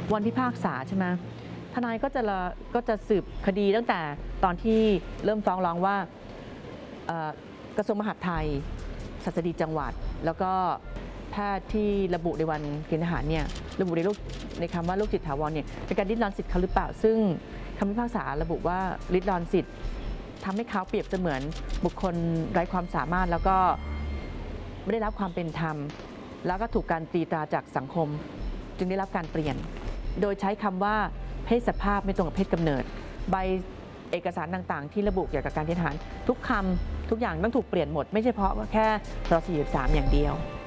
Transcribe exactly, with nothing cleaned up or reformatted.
วันพิพากษาใช่ไหมทนายก็จะก็จะสืบคดีตั้งแต่ตอนที่เริ่มฟ้องร้องว่ากระทรวงมหาดไทยศัสดีจังหวัดแล้วก็แพทย์ที่ระบุในวันเกณฑ์ทหารเนี่ยระบุในลูกในคำว่าโรคจิตถาวรเนี่ยเป็นการริดรอนสิทธิ์เขาหรือเปล่าซึ่งคำพิพากษาระบุว่าริดรอนสิทธิ์ทำให้เขาเปรียบเสมือนบุคคลไร้ความสามารถแล้วก็ไม่ได้รับความเป็นธรรมแล้วก็ถูกการตีตราจากสังคมจึงได้รับการเปลี่ยนโดยใช้คำว่าเพศสภาพไม่ตรงกับเพศกำเนิดใบเอกสารต่างๆที่ระบุเกี่ยวกับการเกณฑ์ทหารทุกคำทุกอย่างต้องถูกเปลี่ยนหมดไม่ใช่เพราะว่าแค่รอสี่สิบสามอย่างเดียว